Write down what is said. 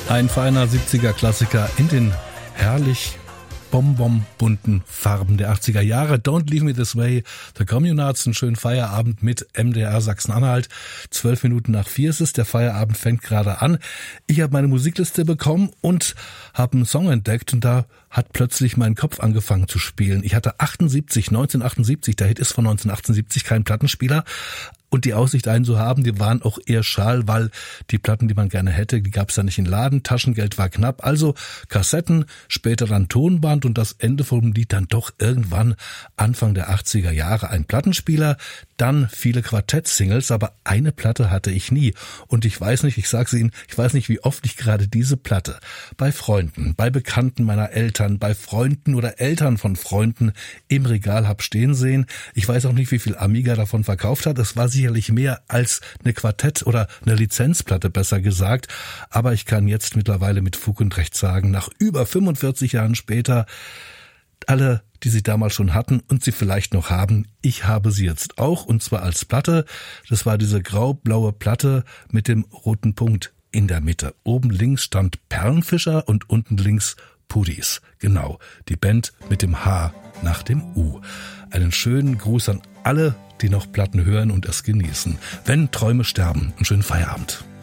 Ein feiner 70er-Klassiker in den herrlich bonbonbunten Farben der 80er Jahre. Don't Leave Me This Way, The Communards, einen schönen Feierabend mit MDR Sachsen-Anhalt. 12 Minuten nach 4 ist es, der Feierabend fängt gerade an. Ich habe meine Musikliste bekommen und habe einen Song entdeckt und da hat plötzlich mein Kopf angefangen zu spielen. Ich hatte 1978, der Hit ist von 1978, kein Plattenspieler. Und die Aussicht, einen zu haben, die waren auch eher schal, weil die Platten, die man gerne hätte, die gab es ja nicht in Laden, Taschengeld war knapp. Also Kassetten, später dann Tonband und das Ende vom Lied dann doch irgendwann Anfang der 80er Jahre ein Plattenspieler, dann viele Quartett-Singles, aber eine Platte hatte ich nie. Und ich weiß nicht, ich sag's Ihnen, ich weiß nicht, wie oft ich gerade diese Platte bei Freunden, bei Bekannten meiner Eltern, bei Freunden oder Eltern von Freunden im Regal hab stehen sehen. Ich weiß auch nicht, wie viel Amiga davon verkauft hat. Es war sicherlich mehr als eine Quartett- oder eine Lizenzplatte, besser gesagt. Aber ich kann jetzt mittlerweile mit Fug und Recht sagen, nach über 45 Jahren später, alle, die sie damals schon hatten und sie vielleicht noch haben, ich habe sie jetzt auch, und zwar als Platte. Das war diese grau-blaue Platte mit dem roten Punkt in der Mitte. Oben links stand Perlenfischer und unten links Pudis. Genau, die Band mit dem H nach dem U. Einen schönen Gruß an alle, die noch Platten hören und es genießen. Wenn Träume sterben, einen schönen Feierabend.